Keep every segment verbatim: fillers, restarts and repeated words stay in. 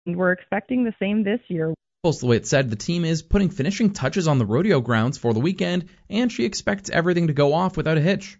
We're expecting the same this year. Postlethwaite said the team is putting finishing touches on the rodeo grounds for the weekend, and she expects everything to go off without a hitch.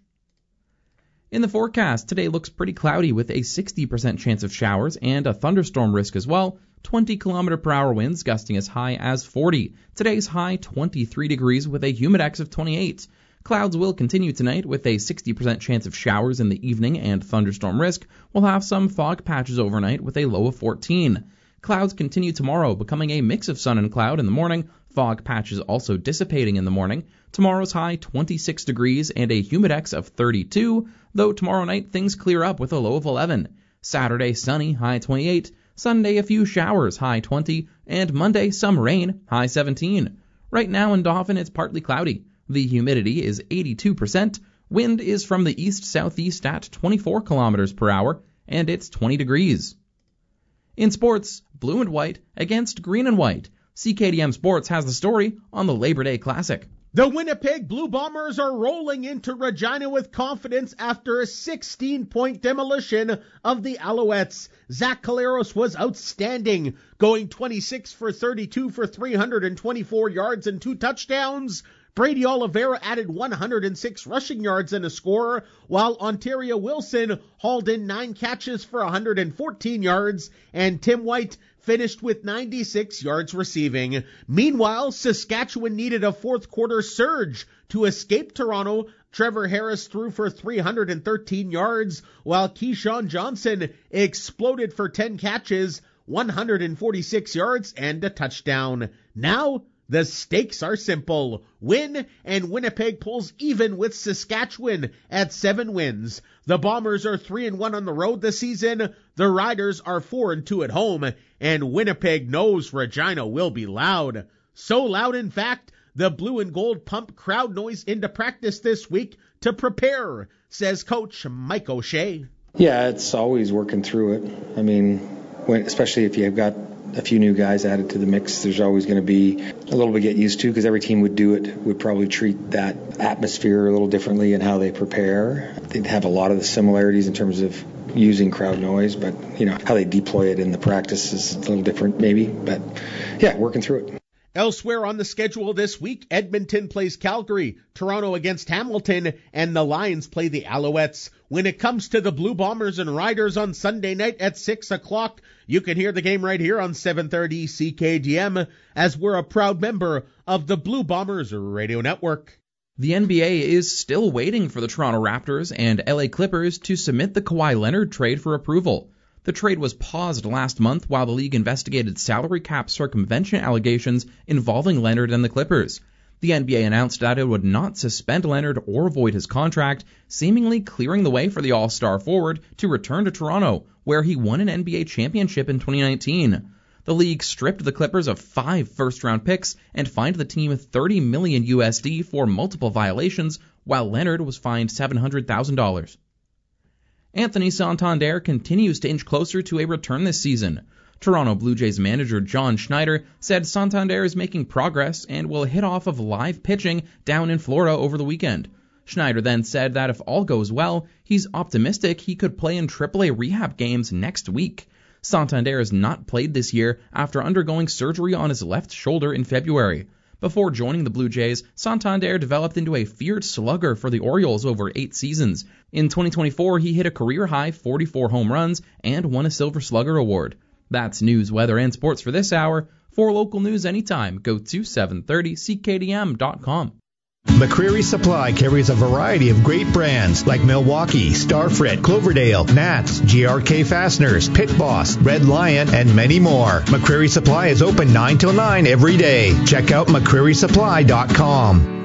In the forecast, today looks pretty cloudy with a sixty percent chance of showers and a thunderstorm risk as well. twenty kilometer per hour winds gusting as high as forty. Today's high twenty-three degrees with a humidex of twenty-eight. Clouds will continue tonight with a sixty percent chance of showers in the evening and thunderstorm risk. We'll have some fog patches overnight with a low of fourteen. Clouds continue tomorrow, becoming a mix of sun and cloud in the morning. Fog patches also dissipating in the morning. Tomorrow's high twenty-six degrees and a humidex of thirty-two, though tomorrow night things clear up with a low of eleven. Saturday sunny, high twenty-eight. Sunday a few showers, high twenty. And Monday some rain, high seventeen. Right now in Dauphin it's partly cloudy. The humidity is eighty-two percent. Wind is from the east-southeast at twenty-four kilometers per hour, and it's twenty degrees. In sports, blue and white against green and white. C K D M Sports has the story on the Labor Day Classic. The Winnipeg Blue Bombers are rolling into Regina with confidence after a sixteen-point demolition of the Alouettes. Zach Caleros was outstanding, going twenty-six for thirty-two for three hundred twenty-four yards and two touchdowns. Brady Oliveira added one hundred six rushing yards and a score, while Ontario Wilson hauled in nine catches for one hundred fourteen yards, and Tim White finished with ninety-six yards receiving. Meanwhile, Saskatchewan needed a fourth quarter surge to escape Toronto. Trevor Harris threw for three hundred thirteen yards, while Keyshawn Johnson exploded for ten catches, one hundred forty-six yards, and a touchdown. Now, the stakes are simple. Win, and Winnipeg pulls even with Saskatchewan at seven wins. The Bombers are three and one on the road this season. The Riders are four and two at home, and Winnipeg knows Regina will be loud. So loud, in fact, the blue and gold pump crowd noise into practice this week to prepare, says Coach Mike O'Shea. Yeah, it's always working through it. I mean, when, especially if you've got a few new guys added to the mix, there's always going to be a little bit to get used to, because every team would do it, would probably treat that atmosphere a little differently in how they prepare. They'd have a lot of the similarities in terms of using crowd noise, but you know how they deploy it in the practice is a little different maybe, but yeah, working through it. Elsewhere on the schedule this week, Edmonton plays Calgary, Toronto against Hamilton, and the Lions play the Alouettes. When it comes to the Blue Bombers and Riders on Sunday night at six o'clock, you can hear the game right here on seven thirty C K D M, as we're a proud member of the Blue Bombers Radio Network. The N B A is still waiting for the Toronto Raptors and L A Clippers to submit the Kawhi Leonard trade for approval. The trade was paused last month while the league investigated salary cap circumvention allegations involving Leonard and the Clippers. The N B A announced that it would not suspend Leonard or void his contract, seemingly clearing the way for the All-Star forward to return to Toronto, where he won an N B A championship in twenty nineteen. The league stripped the Clippers of five first-round picks and fined the team thirty million U S D for multiple violations, while Leonard was fined seven hundred thousand dollars. Anthony Santander continues to inch closer to a return this season. Toronto Blue Jays manager John Schneider said Santander is making progress and will hit off of live pitching down in Florida over the weekend. Schneider then said that if all goes well, he's optimistic he could play in triple A rehab games next week. Santander has not played this year after undergoing surgery on his left shoulder in February. Before joining the Blue Jays, Santander developed into a feared slugger for the Orioles over eight seasons. In twenty twenty-four, he hit a career-high forty-four home runs and won a Silver Slugger award. That's news, weather, and sports for this hour. For local news anytime, go to seven thirty C K D M dot com. McCreary Supply carries a variety of great brands like Milwaukee, Starfrit, Cloverdale, Nats, G R K Fasteners, Pit Boss, Red Lion, and many more. McCreary Supply is open nine till nine every day. Check out McCreary Supply dot com.